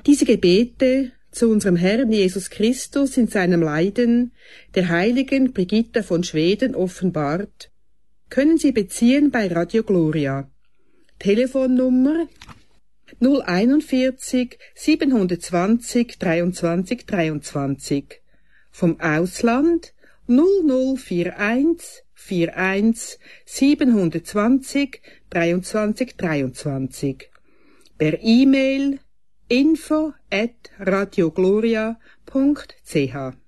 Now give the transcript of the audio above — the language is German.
Diese Gebete zu unserem Herrn Jesus Christus in seinem Leiden, der heiligen Brigitta von Schweden offenbart, können Sie beziehen bei Radio Gloria. Telefonnummer 041 720 23 23. Vom Ausland 0041 41 720 23 23. Per E-Mail info@radiogloria.ch